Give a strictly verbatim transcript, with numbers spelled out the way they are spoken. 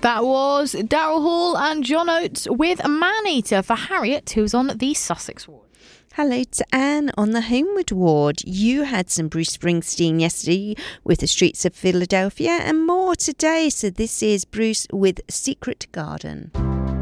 That was Daryl Hall and John Oates with Maneater for Harriet, who's on the Sussex ward. Hello to Anne on the Homeward ward. You had some Bruce Springsteen yesterday with the Streets of Philadelphia and more today. So this is Bruce with Secret Garden.